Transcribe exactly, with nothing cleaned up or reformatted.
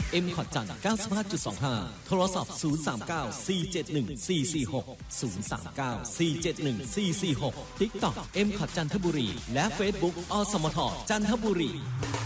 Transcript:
เอ็ม คอร์ดจันทร์ เก้าสิบห้าจุดสองห้า โทรศัพท์ ศูนย์ สาม เก้า สี่ เจ็ด หนึ่ง สี่ สี่ หก ศูนย์ สาม เก้า สี่ เจ็ด หนึ่ง สี่ สี่ หก ติ๊กต็อก เอ็ม คอร์ด จันทบุรีและ Facebook อสมทจันทบุรี